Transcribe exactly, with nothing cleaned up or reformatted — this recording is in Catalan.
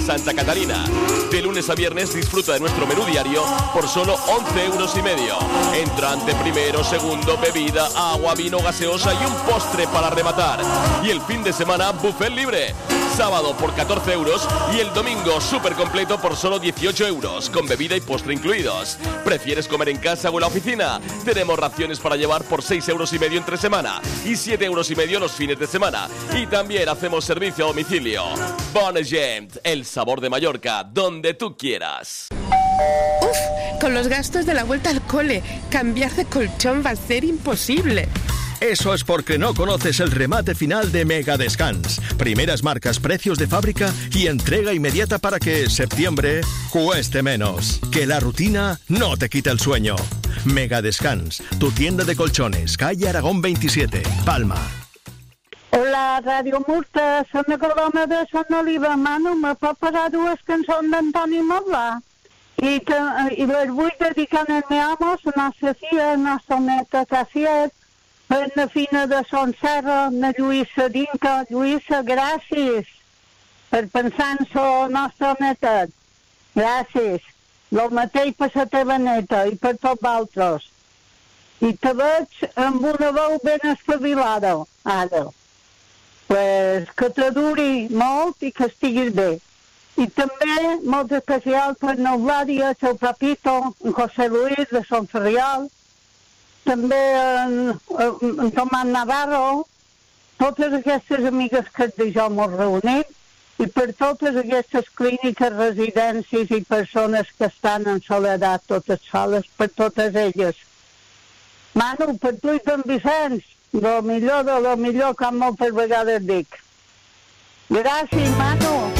Santa Catarina. De lunes a viernes disfruta de nuestro menú diario por solo once euros y medio. Entrante primero, segundo, bebida, agua, vino, gaseosa y un postre para rematar. Y el fin de semana, buffet libre. Sábado por catorce euros y el domingo súper completo por solo dieciocho euros, con bebida y postre incluidos. ¿Prefieres comer en casa o en la oficina? Tenemos raciones para llevar por seis euros y medio entre semana y siete euros y medio los fines de semana. Y también hacemos servicio a domicilio. Bon Gent, el sabor de Mallorca, donde tú quieras. Uf, con los gastos de la vuelta al cole, cambiar de colchón va a ser imposible. Eso es porque no conoces el remate final de Mega Descans. Primeras marcas, precios de fábrica y entrega inmediata para que septiembre cueste menos. Que la rutina no te quite el sueño. Mega Descans, tu tienda de colchones, calle Aragón veintisiete, Palma. Hola, Ràdio Murta, som de Coloma de Sant Oliva. Manu, me pot posar dues cançons d'Antoni Moblà? I, que, i les vull dedicar al meu amo, la nostra filla, la nostra neta Cassiet, per la fina de Son Serra, la Lluïssa Dinca. Lluïssa, gràcies per pensar en la nostra neta. Gràcies. El mateix per la teva neta i per tots vosaltres. I te veig amb una veu ben espavilada, ara. Pues que te duri molt i que estiguis bé. I també, molt especial per n'Eulàlia, el seu papito, en José Luis de Son Ferriol, també en, en Tomàs Navarro, totes aquestes amigues que de jo m'ho reunim, i per totes aquestes clíniques, residències i persones que estan en soledat totes soles, per totes elles. Manu, per tu i per Vicenç, lo millor de lo millor, com moltes vegades dic. Gràcies, Manu.